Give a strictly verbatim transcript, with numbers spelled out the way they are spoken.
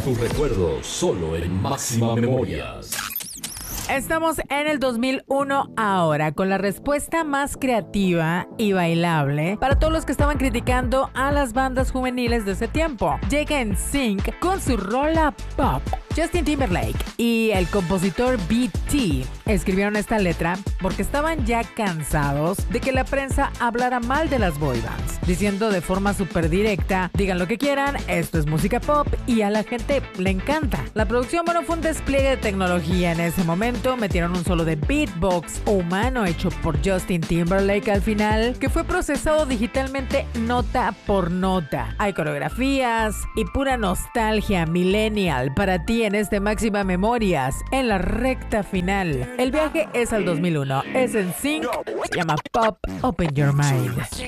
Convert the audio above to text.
tus recuerdos solo en Máxima Memorias. Estamos en el dos mil uno ahora, con la respuesta más creativa y bailable para todos los que estaban criticando a las bandas juveniles de ese tiempo. Llega N Sync con su rola pop. Justin Timberlake y el compositor B T escribieron esta letra porque estaban ya cansados de que la prensa hablara mal de las boy bands, diciendo de forma súper directa: digan lo que quieran, esto es música pop y a la gente le encanta. La producción, bueno, fue un despliegue de tecnología en ese momento. Metieron un solo de beatbox humano hecho por Justin Timberlake al final, que fue procesado digitalmente nota por nota. Hay coreografías y pura nostalgia millennial para ti en este Máxima Memorias, en la recta final. El viaje es al dos mil uno, es N Sync, se llama Pop Open Your Mind.